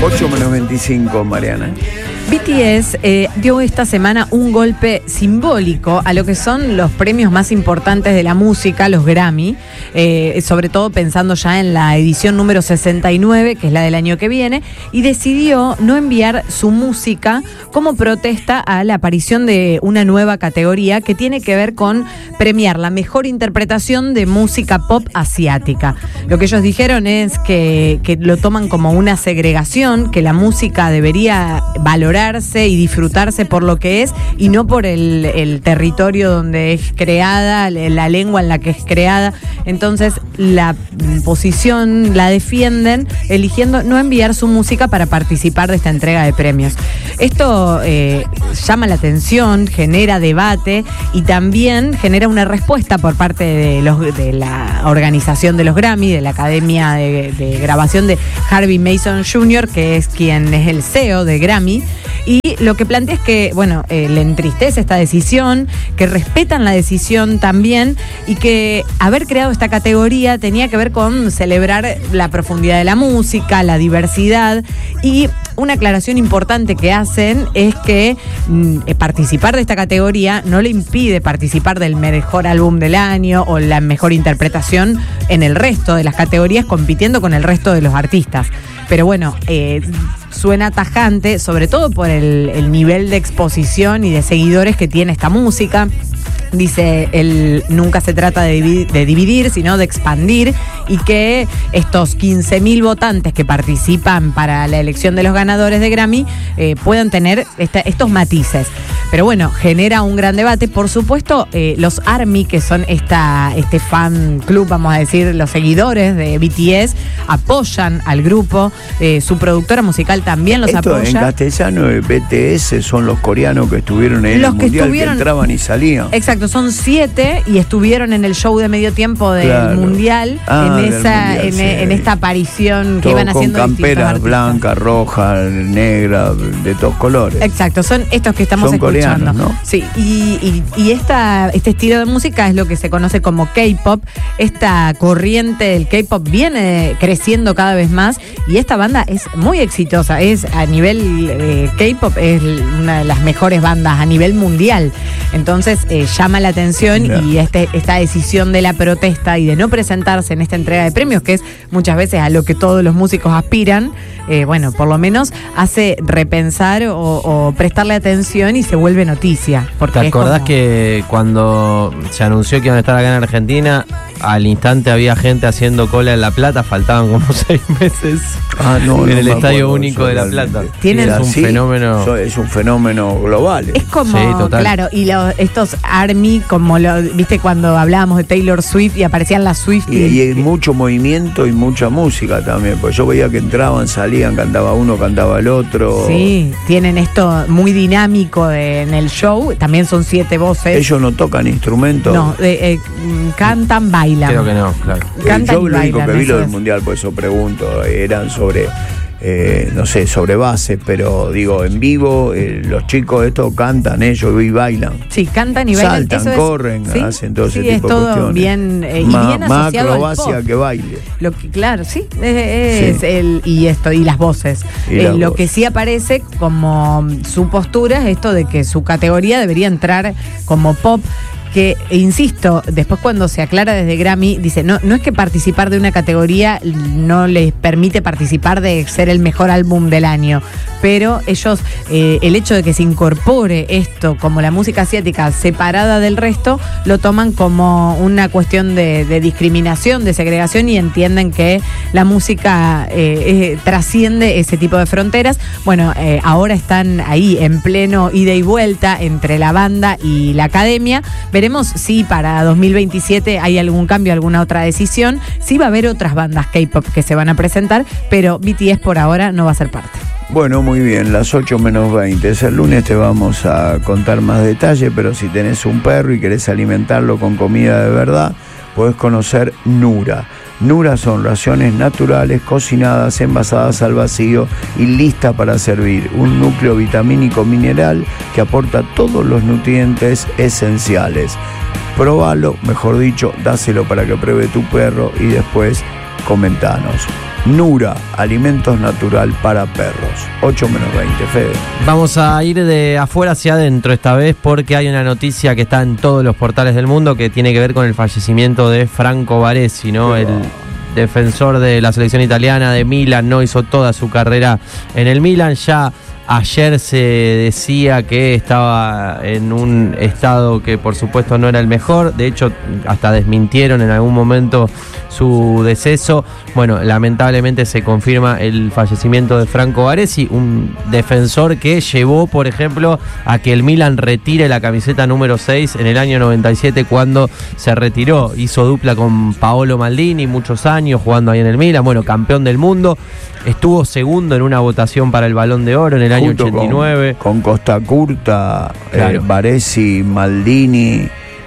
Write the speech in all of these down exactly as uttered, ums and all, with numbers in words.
ocho menos veinticinco, Mariana. B T S eh, dio esta semana un golpe simbólico a lo que son los premios más importantes de la música, los Grammy, eh, sobre todo pensando ya en la edición número sesenta y nueve, que es la del año que viene, y decidió no enviar su música como protesta a la aparición de una nueva categoría que tiene que ver con premiar la mejor interpretación de música pop asiática. Lo que ellos dijeron es que, que lo toman como una segregación, que la música debería valorar y disfrutarse por lo que es y no por el, el territorio donde es creada, la lengua en la que es creada. Entonces la posición la defienden eligiendo no enviar su música para participar de esta entrega de premios. Esto eh, llama la atención, genera debate y también genera una respuesta por parte de, los, de la organización de los Grammy, de la Academia de, de Grabación de Harvey Mason junior, que es quien es el C E O de Grammy. Y lo que plantea es que, bueno, eh, le entristece esta decisión, que respetan la decisión también y que haber creado esta categoría tenía que ver con celebrar la profundidad de la música, la diversidad. Y una aclaración importante que hacen es que mm, participar de esta categoría no le impide participar del mejor álbum del año o la mejor interpretación en el resto de las categorías, compitiendo con el resto de los artistas. Pero bueno, eh, suena tajante, sobre todo por el, el nivel de exposición y de seguidores que tiene esta música. Dice, el, nunca se trata de dividir, de dividir, sino de expandir, y que estos quince mil votantes que participan para la elección de los ganadores de Grammy eh, puedan tener esta, estos matices. Pero bueno, genera un gran debate. Por supuesto, eh, los ARMY, que son esta, este fan club, vamos a decir, los seguidores de B T S, apoyan al grupo. Eh, su productora musical también los Esto apoya. En castellano, B T S son los coreanos que estuvieron en los el que mundial, estuvieron, que entraban y salían. Exacto, son siete y estuvieron en el show de medio tiempo del Claro. mundial, Ah, en del esa, mundial, en, sí. en esta aparición que Todo iban con haciendo camperas distintos blancas, rojas, negras, de todos colores. Exacto, son estos que estamos Son escuchando. coreanos, ¿no? Sí, y, y, y esta, este estilo de música es lo que se conoce como K-pop. Esta corriente del K-pop viene creciendo cada vez más y esta banda es muy exitosa. Es a nivel eh, K-pop, es una de las mejores bandas a nivel mundial. Entonces eh, llama la atención Mira. y este, esta decisión de la protesta y de no presentarse en esta entrega de premios, que es muchas veces a lo que todos los músicos aspiran, eh, bueno, por lo menos hace repensar o, o prestarle atención y se vuelve noticia. Porque ¿Te acordás como... que cuando se anunció que iban a estar acá en Argentina, al instante había gente haciendo cola en La Plata? Faltaban como seis meses Ah, no, en no el me Estadio acuerdo Único de La realmente. Plata. Tienen- es un ¿Sí? fenómeno. So- Es un fenómeno global. Es como, Sí, total. claro, y lo- estos ARMY, como lo, viste cuando hablábamos de Taylor Swift y aparecían las Swift Y, y hay mucho movimiento y mucha música también, porque yo veía que entraban, salían, cantaba uno, cantaba el otro. Sí, tienen esto muy dinámico de- en el show. También son siete voces. Ellos no tocan instrumentos. No, eh, eh, cantan, bailan. Creo que no, claro. Eh, Cantan yo y lo único bailan, que vi eso lo del es. mundial, por eso pregunto, eran sobre, eh, no sé, sobre base, pero digo, en vivo, eh, los chicos estos cantan ellos y bailan. Sí, cantan y bailan. Saltan, Eso es- corren, sí, hacen todo ese sí, tipo es de todo cuestiones. bien, eh, y Má- bien más asociado al acrobacia pop. que baile. Lo que, claro, sí, es, es Sí. el y esto y las voces. Y Eh, las lo voces. que sí aparece como su postura es esto de que su categoría debería entrar como pop. Que, e insisto, después cuando se aclara desde Grammy, dice, no, no es que participar de una categoría no les permite participar de ser el mejor álbum del año, pero ellos, eh, el hecho de que se incorpore esto como la música asiática separada del resto, lo toman como una cuestión de, de discriminación, de segregación, y entienden que la música eh, eh, trasciende ese tipo de fronteras. Bueno, eh, ahora están ahí en pleno ida y vuelta entre la banda y la academia. Veremos si para dos mil veintisiete hay algún cambio, alguna otra decisión. Sí va a haber otras bandas K-pop que se van a presentar, pero B T S por ahora no va a ser parte. Bueno, muy bien, las ocho menos veinte. Es el lunes, te vamos a contar más detalles, pero si tenés un perro y querés alimentarlo con comida de verdad, podés conocer Nura. Nura son raciones naturales, cocinadas, envasadas al vacío y lista para servir. Un núcleo vitamínico mineral que aporta todos los nutrientes esenciales. Probalo, mejor dicho, dáselo para que pruebe tu perro y después comentanos. Nura, alimentos natural para perros. ocho menos veinte, Fede. Vamos a ir de afuera hacia adentro esta vez porque hay una noticia que está en todos los portales del mundo que tiene que ver con el fallecimiento de Franco Baresi, ¿no? El defensor de la selección italiana de Milan, no hizo toda su carrera en el Milan. Ya ayer se decía que estaba en un estado que por supuesto no era el mejor. De hecho, hasta desmintieron en algún momento su deceso. Bueno, lamentablemente se confirma el fallecimiento de Franco Baresi, un defensor que llevó, por ejemplo, a que el Milan retire la camiseta número seis en el año noventa y siete cuando se retiró. Hizo dupla con Paolo Maldini muchos años jugando ahí en el Milan. Bueno, campeón del mundo. Estuvo segundo en una votación para el Balón de Oro en el año Junto ochenta y nueve. Con, con Costa Curta, Claro. eh, Baresi, Maldini.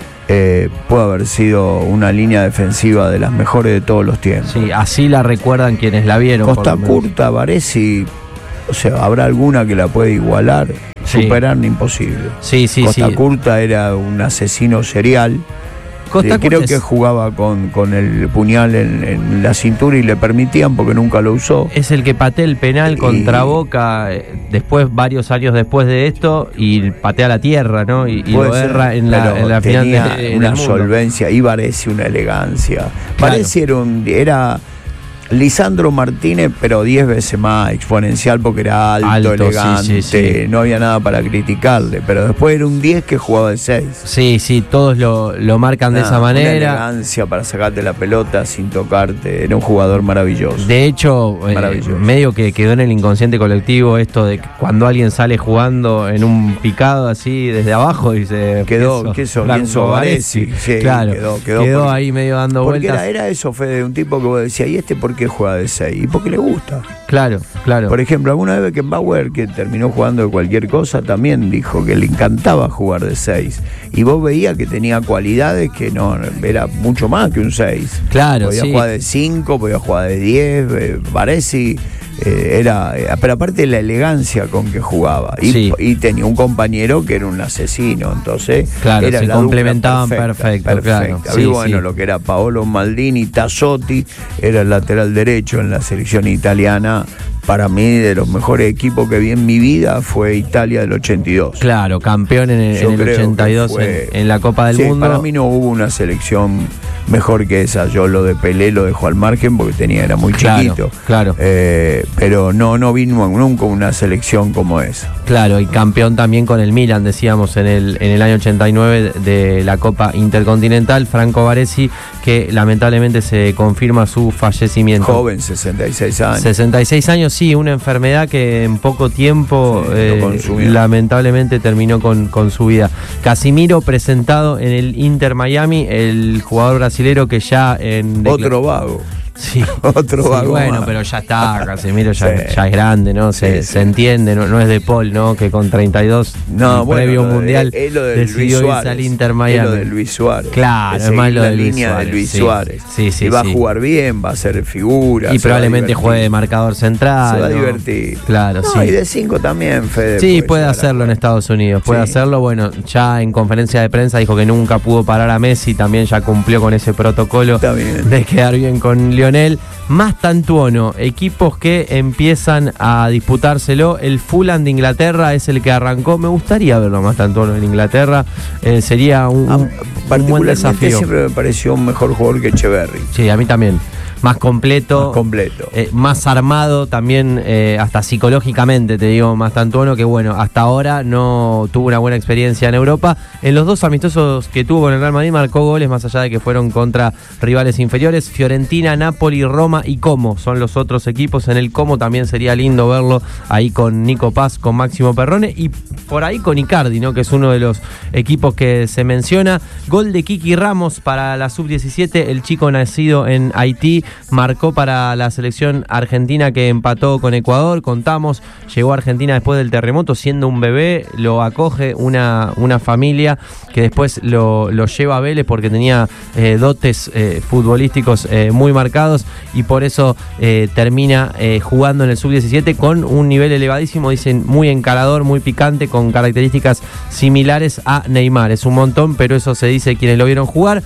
Eh, puede haber sido una línea defensiva de las mejores de todos los tiempos. Sí, así la recuerdan quienes la vieron. Costa por lo menos. Curta, Baresi, o sea, habrá alguna que la puede igualar, Sí. superar imposible. Sí, sí, Costa sí. Curta era un asesino serial. Costa Eh, creo Curta que es- jugaba con, con el puñal en, en la cintura y le permitían porque nunca lo usó. Es el que patea el penal Y- contra Boca eh, después, varios años después de esto, y patea la tierra, ¿no? Y, y Puede lo ser, erra en la, pero en la final tenía de, de- una del mundo. solvencia y Baresi una elegancia. Claro. Baresi era, un, era Lisandro Martínez, pero diez veces más exponencial porque era alto, Alto, sí, elegante, sí, sí. no había nada para criticarle, pero después era un diez que jugaba de seis. Sí, sí, todos lo, lo marcan de Nada, esa Una manera. elegancia para sacarte la pelota sin tocarte, era un jugador maravilloso. De hecho, eh, Maravilloso. medio que quedó en el inconsciente colectivo esto de que cuando alguien sale jugando en un picado así desde abajo dice Quedó, ¿qué sos? ¿Quién sos? Baresi. Sí, claro, quedó, quedó, quedó porque- ahí medio dando Porque vueltas. era, era eso, Fede, un tipo que vos decías, ¿y este por qué juega de seis? Y porque le gusta. Claro, claro. Por ejemplo, alguna vez Beckenbauer, que terminó jugando de cualquier cosa, también dijo que le encantaba jugar de seis. Y vos veías que tenía cualidades que no era mucho más que un seis. Claro, podía sí. jugar de cinco, podía jugar de diez, eh, Baresi. Eh, era, eh, pero aparte la elegancia con que jugaba y, Sí. y tenía un compañero que era un asesino, entonces Claro, era se la dupla complementaban perfecta, perfecto, claro. perfecta. Sí, Y bueno, sí. lo que era Paolo Maldini, Tassotti, era el lateral derecho en la selección italiana. Para mí, de los mejores equipos que vi en mi vida fue Italia del ochenta y dos. Claro, campeón en el, Yo en el creo que ochenta y dos fue- en, en la Copa del Sí, Mundo. para mí no hubo una selección mejor que esa. Yo lo de Pelé lo dejo al margen porque tenía, era muy Claro, chiquito. claro. Eh, pero no, no vino nunca una selección como esa. Claro, y campeón también con el Milan, decíamos, en el, en el año ochenta y nueve de la Copa Intercontinental, Franco Baresi, que lamentablemente se confirma su fallecimiento. Joven, sesenta y seis años. sesenta y seis años, sí, una enfermedad que en poco tiempo Sí, lo eh, consumió. lamentablemente terminó con, con su vida. Casimiro presentado en el Inter Miami, el jugador brasilero que ya en... Otro vago. Sí, Otro sí, vago bueno, más. pero ya está, Casemiro ya, Sí. ya es grande, ¿no? Se, Sí, sí. se entiende, no, no es de Paul, ¿no? Que con treinta y dos No, el bueno, previo lo de- mundial es lo de Luis decidió irse Suárez. al Inter Es Miami. lo de Luis Suárez. Claro, De es más seguir lo la de Luis línea Suárez, de Luis sí. Suárez. Sí, sí, y va sí. a jugar bien, va a ser figura. Y se va a probablemente divertir. juegue de marcador central. Se va a ¿no? divertir. Claro, No, sí. y de cinco también, Fede. Sí, puede llegar a hacerlo en jugar. Estados Unidos, puede Sí. hacerlo. Bueno, ya en conferencia de prensa dijo que nunca pudo parar a Messi, también ya cumplió con ese protocolo Está bien. de quedar bien con Lionel. Más Tantuono, equipos que empiezan a disputárselo. El Fulham de Inglaterra es el que arrancó. Me gustaría verlo más Tantuono en Inglaterra. Eh, sería un, A- un- un buen particularmente desafío. siempre me pareció un mejor jugador que Echeverry. Sí, a mí también. Más completo. Más completo. Eh, más armado también, eh, hasta psicológicamente, te digo, más Tantuono, que bueno, hasta ahora no tuvo una buena experiencia en Europa. En los dos amistosos que tuvo con el Real Madrid marcó goles, más allá de que fueron contra rivales inferiores. Fiorentina, Napoli, Roma y Como son los otros equipos. En el Como también sería lindo verlo ahí con Nico Paz, con Máximo Perrone y por ahí con Icardi, ¿no? Que es uno de los equipos que se menciona. Gol de Kiki Ramos para la sub diecisiete, el chico nacido en Haití. Marcó para la selección argentina que empató con Ecuador. Contamos, llegó a Argentina después del terremoto siendo un bebé, lo acoge una, una familia que después lo, lo lleva a Vélez porque tenía eh, dotes eh, futbolísticos eh, muy marcados y por eso eh, termina eh, jugando en el sub diecisiete con un nivel elevadísimo, dicen muy encarador, muy picante, con características similares a Neymar. Es un montón, pero eso se dice quienes lo vieron jugar.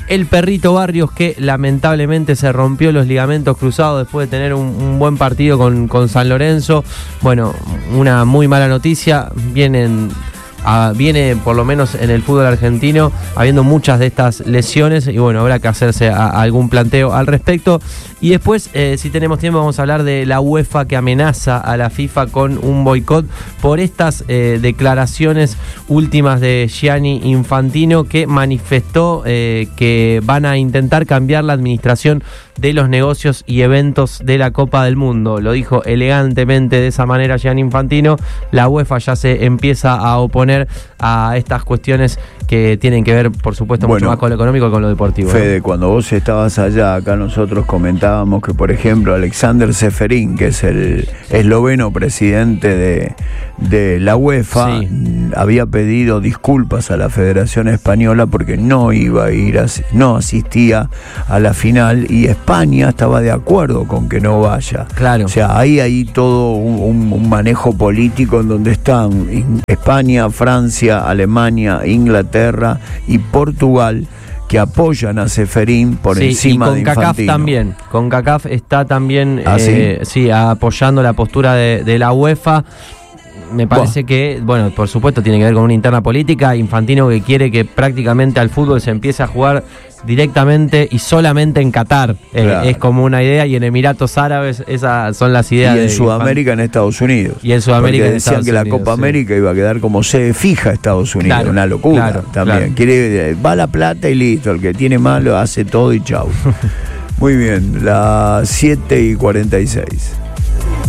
el Perrito Barrios, que lamentablemente se rompió los ligamentos cruzados después de tener un, un buen partido con, con San Lorenzo. Bueno, una muy mala noticia. Vienen... A, viene por lo menos en el fútbol argentino habiendo muchas de estas lesiones y bueno, habrá que hacerse a, a algún planteo al respecto. Y después, eh, si tenemos tiempo, vamos a hablar de la UEFA, que amenaza a la FIFA con un boicot por estas eh, declaraciones últimas de Gianni Infantino, que manifestó eh, que van a intentar cambiar la administración de los negocios y eventos de la Copa del Mundo. Lo dijo elegantemente de esa manera Gianni Infantino. La UEFA ya se empieza a oponer a estas cuestiones que tienen que ver, por supuesto, bueno, mucho más con lo económico que con lo deportivo. Fede, ¿no? Cuando vos estabas allá, acá nosotros comentábamos que, por ejemplo, Alexander Seferin, que es el esloveno presidente de, de la UEFA, sí, había pedido disculpas a la Federación Española porque no iba a ir, a, no asistía a la final, y España estaba de acuerdo con que no vaya. Claro. O sea, ahí hay todo un, un manejo político en donde están España, Francia, Alemania, Inglaterra y Portugal, que apoyan a Seferin por sí, encima de Infantino. Y con CACAF también. Con CACAF está también ¿Ah, eh, sí? Sí, apoyando la postura de, de la UEFA. Me parece bueno. que, bueno, por supuesto tiene que ver con una interna política. Infantino, que quiere que prácticamente al fútbol se empiece a jugar directamente y solamente en Qatar. Claro. Eh, es como una idea, y en Emiratos Árabes esas son las ideas. Y en de Sudamérica, en Estados Unidos. Y en Sudamérica, porque en decían Estados que la Unidos, Copa sí. América iba a quedar como sede fija a Estados Unidos. Claro, una locura claro, también. Claro. Quiere, va la plata y listo. El que tiene malo hace todo y chau. Muy bien, las siete y cuarenta y seis.